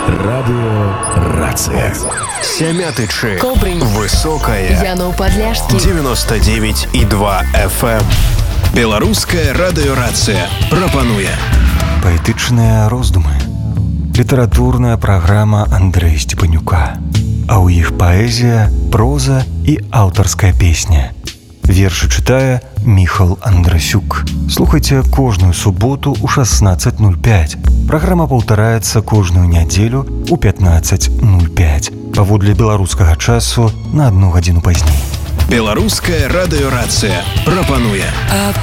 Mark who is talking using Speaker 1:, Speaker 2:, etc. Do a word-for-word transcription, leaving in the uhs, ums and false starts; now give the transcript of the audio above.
Speaker 1: Радыёрацыя.
Speaker 2: Сямятычы.
Speaker 3: Кобрынь.
Speaker 2: Высокая.
Speaker 3: Янов Подляшский.
Speaker 2: девяносто девять и два эф эм. Беларуская радыёрацыя прапануе
Speaker 4: паэтычныя роздумы. Літаратурная праграма Андрэя Степанюка. А ў іх паэзія, проза і аўтарская песня. Вершы чытае Міхал Андрасюк. Слухайце кожную суботу ў шаснаццаць нуль пяць. Праграма паўтараецца кожную нядзелю ў пятнаццаць нуль пяць. Паводле беларускага часу на адну гадзіну пазней.
Speaker 2: Беларуская радыёрацыя прапануе